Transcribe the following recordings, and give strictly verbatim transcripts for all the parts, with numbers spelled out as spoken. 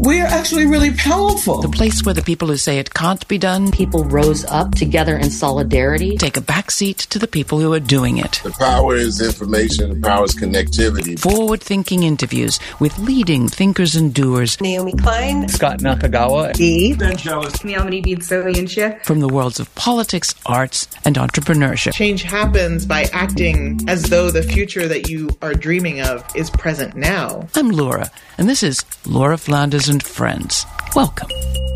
we are actually really powerful. The place where the people who say it can't be done, people rose up together in solidarity, take a backseat to the people who are doing it. The power is information, the power is connectivity. Forward-thinking interviews with leading thinkers and doers. Naomi Klein, Scott Nakagawa, Eve, Ben Jealous, from the worlds of politics, arts, and entrepreneurship. Change happens by acting as though the future that you are dreaming of is present now. I'm Laura, and this is Laura Flanders and Friends. Welcome.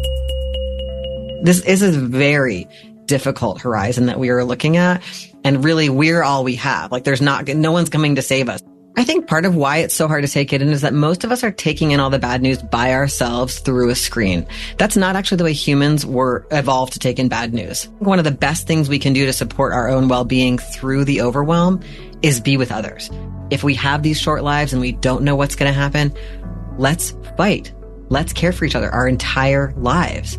This is a very difficult horizon that we are looking at, and really we're all we have. Like there's not, no one's coming to save us. I think part of why it's so hard to take it in is that most of us are taking in all the bad news by ourselves through a screen. That's not actually the way humans were evolved to take in bad news. One of the best things we can do to support our own well-being through the overwhelm is be with others. If we have these short lives and we don't know what's going to happen, let's fight. Let's care for each other our entire lives.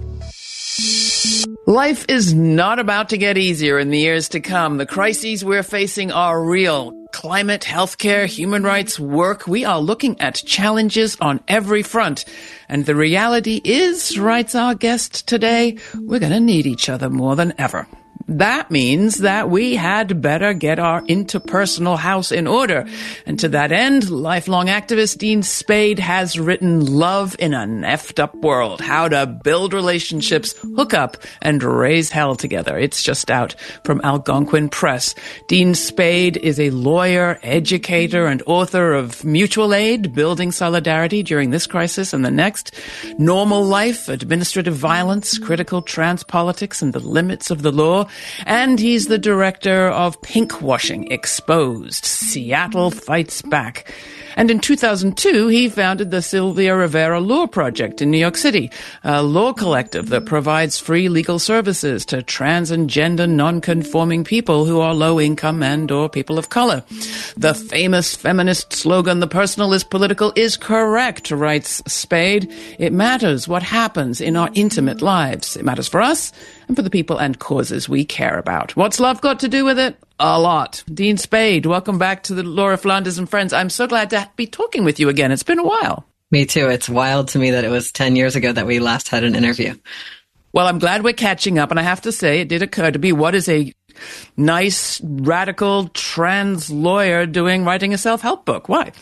Life is not about to get easier in the years to come. The crises we're facing are real. Climate, healthcare, human rights, work. We are looking at challenges on every front. And the reality is, writes our guest today, we're going to need each other more than ever. That means that we had better get our interpersonal house in order. And to that end, lifelong activist Dean Spade has written Love in an Effed Up World, How to Build Relationships, Hook Up, and Raise Hell Together. It's just out from Algonquin Press. Dean Spade is a lawyer, educator, and author of Mutual Aid, Building Solidarity During This Crisis and the Next, Normal Life, Administrative Violence, Critical Trans Politics, and the Limits of the Law. And he's the director of Pinkwashing Exposed, Seattle Fights Back. And in two thousand two, he founded the Sylvia Rivera Law Project in New York City, a law collective that provides free legal services to trans and gender non-conforming people who are low-income and or people of color. The famous feminist slogan, "The personal is political," is correct, writes Spade. It matters what happens in our intimate lives. It matters for us and for the people and causes we care about. What's love got to do with it? A lot. Dean Spade, welcome back to the Laura Flanders and Friends. I'm so glad to be talking with you again. It's been a while. Me too. It's wild to me that it was ten years ago that we last had an interview. Well, I'm glad we're catching up. And I have to say, it did occur to me, what is a nice, radical, trans lawyer doing writing a self-help book? Why?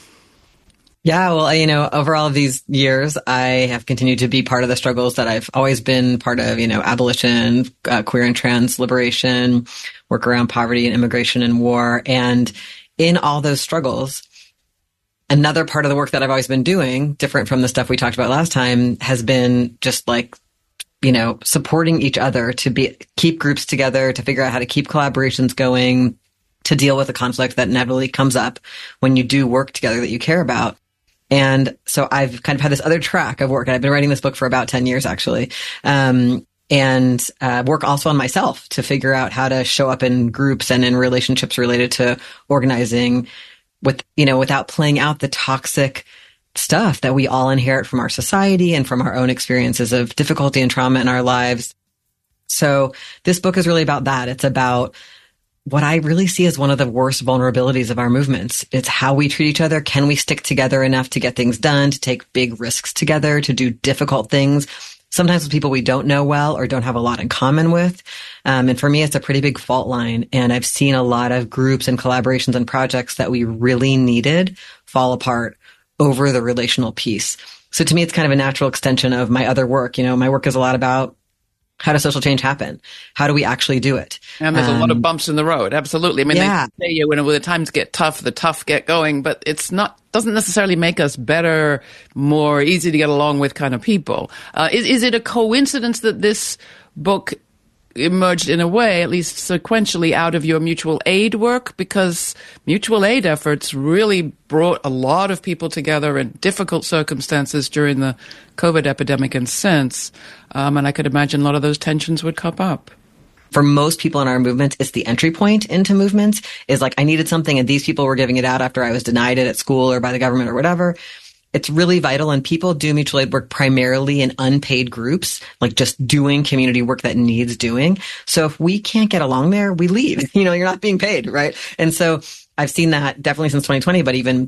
Yeah, well, you know, over all of these years, I have continued to be part of the struggles that I've always been part of, you know, abolition, uh, queer and trans liberation, work around poverty and immigration and war. And in all those struggles, another part of the work that I've always been doing, different from the stuff we talked about last time, has been just like, you know, supporting each other to be keep groups together, to figure out how to keep collaborations going, to deal with the conflict that inevitably comes up when you do work together that you care about. And so I've kind of had this other track of work, and I've been writing this book for about ten years, actually, um, and uh, work also on myself to figure out how to show up in groups and in relationships related to organizing with, you know, without playing out the toxic stuff that we all inherit from our society and from our own experiences of difficulty and trauma in our lives. So this book is really about that. It's about what I really see as one of the worst vulnerabilities of our movements. It's how we treat each other. Can we stick together enough to get things done, to take big risks together, to do difficult things, sometimes with people we don't know well or don't have a lot in common with? Um, and for me, it's a pretty big fault line. And I've seen a lot of groups and collaborations and projects that we really needed fall apart over the relational piece. So to me, it's kind of a natural extension of my other work. You know, my work is a lot about how does social change happen? How do we actually do it? And there's um, a lot of bumps in the road. Absolutely. I mean, yeah. they say you when, when the times get tough, the tough get going, but it's not, doesn't necessarily make us better, more easy to get along with kind of people. Uh, is, is it a coincidence that this book emerged in a way, at least sequentially, out of your mutual aid work? Because mutual aid efforts really brought a lot of people together in difficult circumstances during the COVID epidemic and since. Um, and I could imagine a lot of those tensions would come up. For most people in our movement, it's the entry point into movements is like, I needed something and these people were giving it out after I was denied it at school or by the government or whatever. It's really vital, and people do mutual aid work primarily in unpaid groups, like just doing community work that needs doing. So if we can't get along there, we leave. You know, you're not being paid, right? And so I've seen that definitely since twenty twenty, but even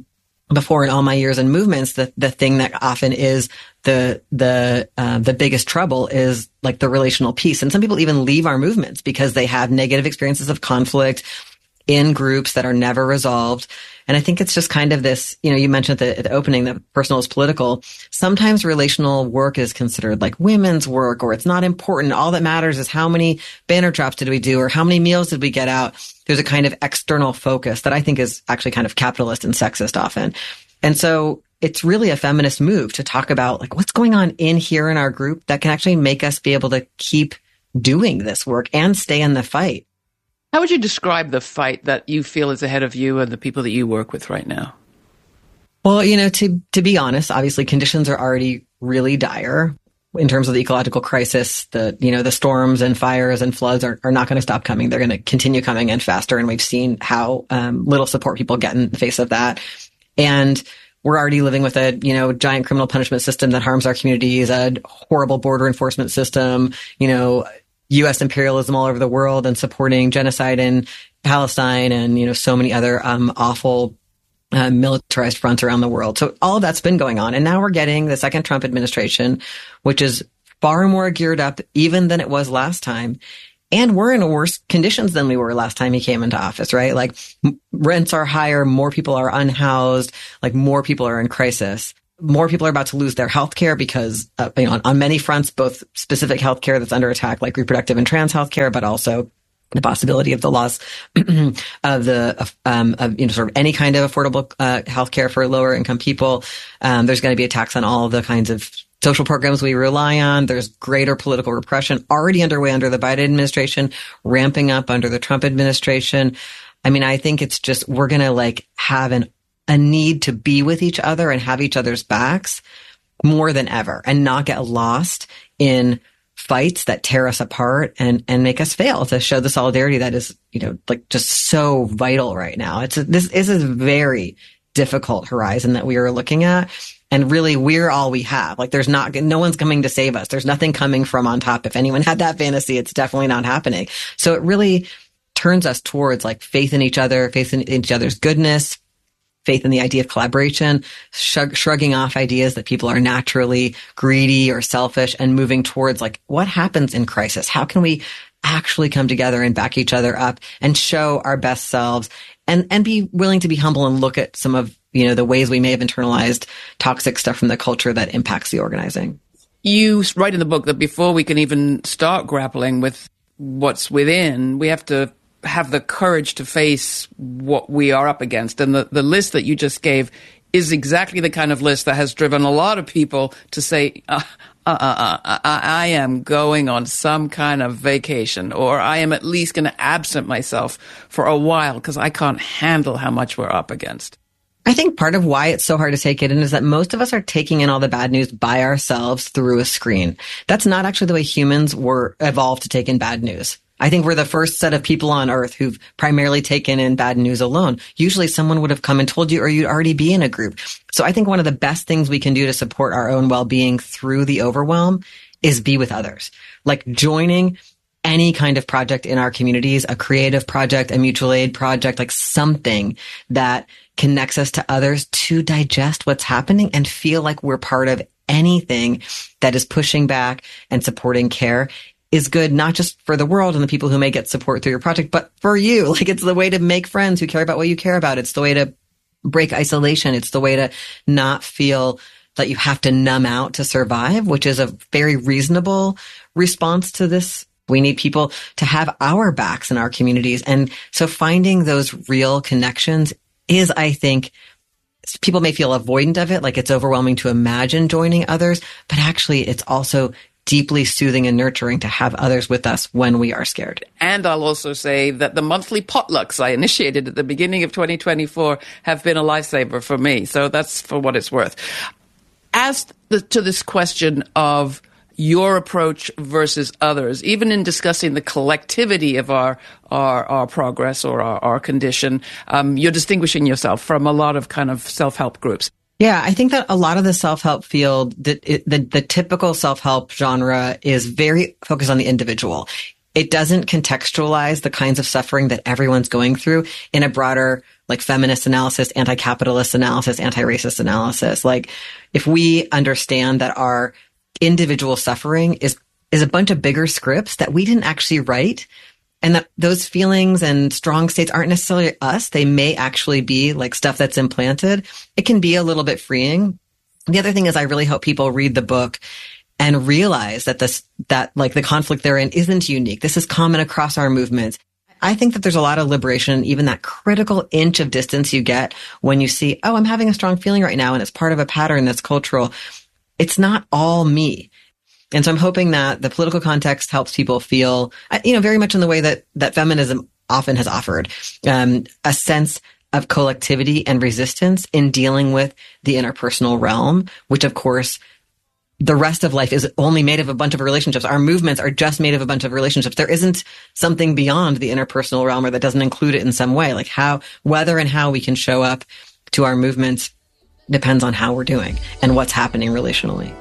before in all my years in movements, the, the thing that often is the, the, uh, the biggest trouble is like the relational piece. And some people even leave our movements because they have negative experiences of conflict in groups that are never resolved. And I think it's just kind of this, you know, you mentioned at the, at the opening that personal is political. Sometimes relational work is considered like women's work, or it's not important. All that matters is how many banner drops did we do, or how many meals did we get out. There's a kind of external focus that I think is actually kind of capitalist and sexist often. And so it's really a feminist move to talk about like what's going on in here in our group that can actually make us be able to keep doing this work and stay in the fight. How would you describe the fight that you feel is ahead of you and the people that you work with right now? Well, you know, to to be honest, obviously conditions are already really dire in terms of the ecological crisis. The, you know, the storms and fires and floods are, are not going to stop coming. They're going to continue coming and faster. And we've seen how um, little support people get in the face of that. And we're already living with a, you know, giant criminal punishment system that harms our communities, a horrible border enforcement system, you know, U S imperialism all over the world and supporting genocide in Palestine and, you know, so many other um, awful uh, militarized fronts around the world. So all of that's been going on. And now we're getting the second Trump administration, which is far more geared up even than it was last time. And we're in worse conditions than we were last time he came into office, right? Like m- rents are higher, more people are unhoused, like more people are in crisis. More people are about to lose their health care because, uh, you know, on, on many fronts, both specific health care that's under attack, like reproductive and trans health care, but also the possibility of the loss of the, of, um, of, you know, sort of any kind of affordable, uh, health care for lower income people. Um, there's going to be attacks on all of the kinds of social programs we rely on. There's greater political repression already underway under the Biden administration, ramping up under the Trump administration. I mean, I think it's just, we're going to like have an a need to be with each other and have each other's backs more than ever and not get lost in fights that tear us apart and, and make us fail to show the solidarity that is, you know, like just so vital right now. It's a, this is a very difficult horizon that we are looking at. And really, we're all we have. Like there's not, no one's coming to save us. There's nothing coming from on top. If anyone had that fantasy, it's definitely not happening. So it really turns us towards like faith in each other, faith in each other's goodness, faith in the idea of collaboration, shrug, shrugging off ideas that people are naturally greedy or selfish and moving towards like what happens in crisis? How can we actually come together and back each other up and show our best selves and, and be willing to be humble and look at some of, you know, the ways we may have internalized toxic stuff from the culture that impacts the organizing. You write in the book that before we can even start grappling with what's within, we have to have the courage to face what we are up against. And the, the list that you just gave is exactly the kind of list that has driven a lot of people to say, uh, uh, uh, uh, I, I am going on some kind of vacation, or I am at least going to absent myself for a while because I can't handle how much we're up against. I think part of why it's so hard to take it in is that most of us are taking in all the bad news by ourselves through a screen. That's not actually the way humans were evolved to take in bad news. I think we're the first set of people on Earth who've primarily taken in bad news alone. Usually someone would have come and told you, or you'd already be in a group. So I think one of the best things we can do to support our own well-being through the overwhelm is be with others. Like joining any kind of project in our communities, a creative project, a mutual aid project, like something that connects us to others to digest what's happening and feel like we're part of anything that is pushing back and supporting care is good, not just for the world and the people who may get support through your project, but for you. Like it's the way to make friends who care about what you care about. It's the way to break isolation. It's the way to not feel that you have to numb out to survive, which is a very reasonable response to this. We need people to have our backs in our communities. And so finding those real connections is, I think, people may feel avoidant of it, like it's overwhelming to imagine joining others, but actually it's also deeply soothing and nurturing to have others with us when we are scared. And I'll also say that the monthly potlucks I initiated at the beginning of twenty twenty-four have been a lifesaver for me. So that's for what it's worth. As the, to this question of your approach versus others, even in discussing the collectivity of our our, our progress or our, our condition, um, you're distinguishing yourself from a lot of kind of self-help groups. Yeah, I think that a lot of the self-help field, the, the, the typical self-help genre is very focused on the individual. it doesn't contextualize the kinds of suffering that everyone's going through in a broader, like feminist analysis, anti-capitalist analysis, anti-racist analysis. Like if we understand that our individual suffering is, is a bunch of bigger scripts that we didn't actually write, and that those feelings and strong states aren't necessarily us, they may actually be like stuff that's implanted, it can be a little bit freeing. The other thing is I really hope people read the book and realize that this, that like the conflict they're in isn't unique. This is common across our movements. I think that there's a lot of liberation, even that critical inch of distance you get when you see, oh, I'm having a strong feeling right now and it's part of a pattern that's cultural. It's not all me. And so I'm hoping that the political context helps people feel, you know, very much in the way that, that feminism often has offered, um, a sense of collectivity and resistance in dealing with the interpersonal realm, which of course the rest of life is only made of a bunch of relationships. Our movements are just made of a bunch of relationships. There isn't something beyond the interpersonal realm or that doesn't include it in some way. Like how, whether and how we can show up to our movements depends on how we're doing and what's happening relationally.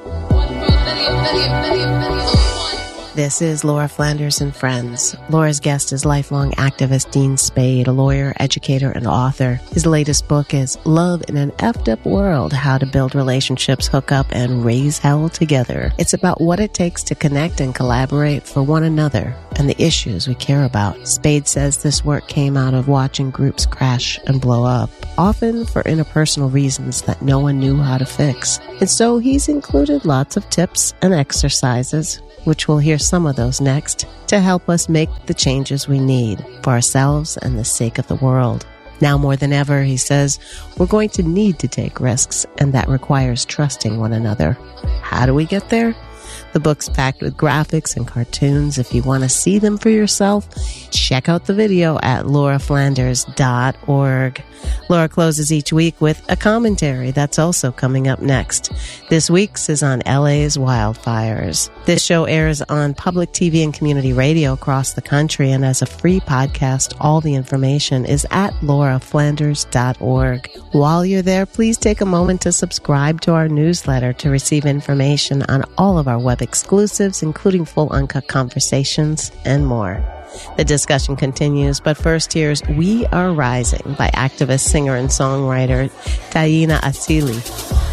This is Laura Flanders and Friends. Laura's guest is lifelong activist Dean Spade, a lawyer, educator, and author. His latest book is Love in an Effed Up World, How to Build Relationships, Hook Up, and Raise Hell Together. It's about what it takes to connect and collaborate for one another and the issues we care about. Spade says this work came out of watching groups crash and blow up, often for interpersonal reasons that no one knew how to fix. And so he's included lots of tips and exercises, which we'll hear some of those next, to help us make the changes we need for ourselves and the sake of the world. Now more than ever, he says, we're going to need to take risks, and that requires trusting one another. How do we get there? The book's packed with graphics and cartoons. If you want to see them for yourself, check out the video at laura flanders dot org. Laura closes each week with a commentary that's also coming up next. This week's is on L A's wildfires. This show airs on public T V and community radio across the country, and as a free podcast, all the information is at laura flanders dot org. While you're there, please take a moment to subscribe to our newsletter to receive information on all of our web exclusives, including full uncut conversations and more. The discussion continues, but first here's We Are Rising by activist, singer, and songwriter Taina Asili.